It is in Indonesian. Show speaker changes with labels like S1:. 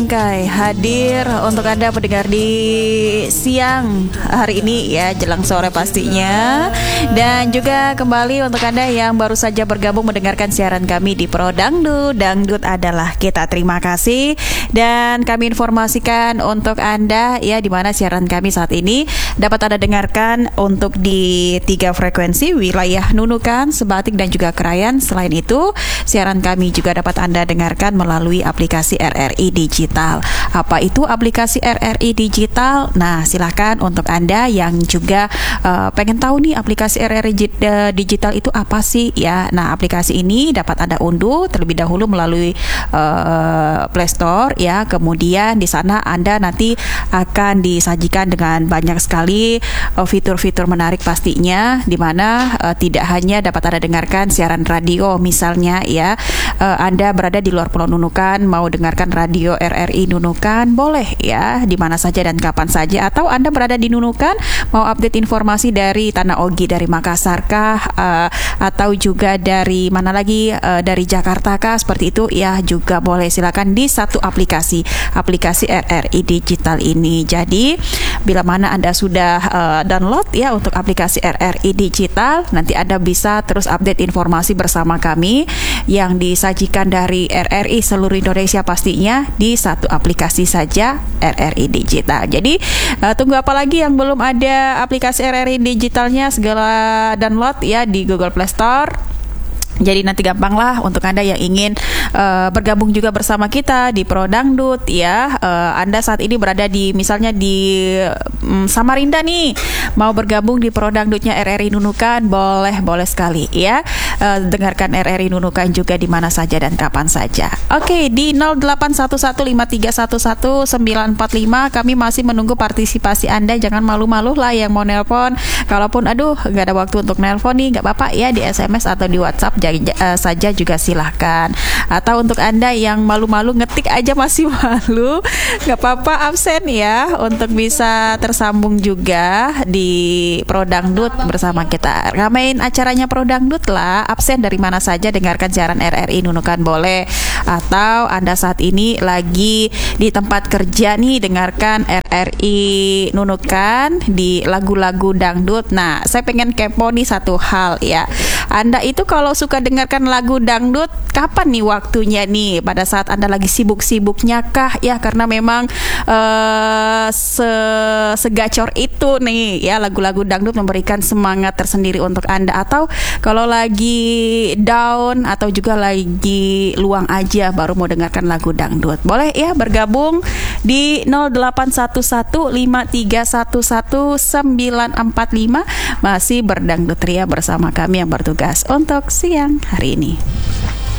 S1: Kai hadir untuk Anda pendengar di siang hari ini ya, jelang sore pastinya. Dan juga kembali untuk Anda yang baru saja bergabung mendengarkan siaran kami di Pro Dangdut. Dangdut adalah kita, terima kasih. Dan kami informasikan untuk Anda ya, di mana siaran kami saat ini dapat Anda dengarkan untuk di 3 frekuensi wilayah Nunukan, Sebatik dan juga Krayan. Selain itu, siaran kami juga dapat Anda dengarkan melalui aplikasi RRI Digital. Apa itu aplikasi RRI Digital? Nah, silahkan untuk Anda yang juga pengen tahu nih aplikasi RRI Digital itu apa sih ya. Nah, aplikasi ini dapat Anda unduh terlebih dahulu melalui Play Store ya. Kemudian di sana Anda nanti akan disajikan dengan banyak sekali fitur-fitur menarik pastinya, di mana tidak hanya dapat Anda dengarkan siaran radio misalnya ya. Anda berada di luar Pulau Nunukan, mau dengarkan radio RRI Nunukan, boleh ya, di mana saja dan kapan saja. Atau Anda berada di Nunukan, mau update informasi dari Tanah Ogi, dari Makassar kah, atau juga dari mana lagi, dari Jakarta kah, seperti itu ya, juga boleh. Silakan di satu aplikasi RRI Digital ini. Jadi bila mana Anda sudah download ya untuk aplikasi RRI Digital, nanti Anda bisa terus update informasi bersama kami yang disajikan dari RRI seluruh Indonesia pastinya di satu aplikasi saja, RRI Digital. Jadi tunggu apa lagi yang belum ada aplikasi RRI Digitalnya, segala download ya di Google Play Store. Jadi nanti gampang lah untuk Anda yang ingin bergabung juga bersama kita di Pro Dangdut ya. Anda saat ini berada di misalnya di Samarinda nih, mau bergabung di Pro Dangdutnya RRI Nunukan, boleh sekali ya. Dengarkan RRI Nunukan juga di mana saja dan kapan saja. Oke, di 081153111145 kami masih menunggu partisipasi Anda. Jangan malu-malu lah yang mau nelpon. Kalaupun nggak ada waktu untuk nelpon nih, nggak apa-apa ya, di SMS atau di WhatsApp saja juga silahkan. Atau untuk Anda yang malu-malu ngetik aja masih malu, nggak apa-apa, absen ya, untuk bisa tersambung juga di Pro Dangdut bersama kita. Ramein acaranya Pro Dangdut lah, absen dari mana saja, dengarkan siaran RRI Nunukan boleh. Atau Anda saat ini lagi di tempat kerja nih, dengarkan RRI Nunukan di lagu-lagu dangdut. Nah, saya pengen kepo nih satu hal ya. Anda itu kalau suka dengarkan lagu dangdut, kapan nih waktunya nih? Pada saat Anda lagi sibuk-sibuknya kah ya? Karena memang segacor itu nih ya, lagu-lagu dangdut memberikan semangat tersendiri untuk Anda. Atau kalau lagi down atau juga lagi luang aja baru mau dengarkan lagu dangdut, boleh ya bergabung di 081153111945. Masih berdangdut ria bersama kami yang bertugas untuk siang hari ini.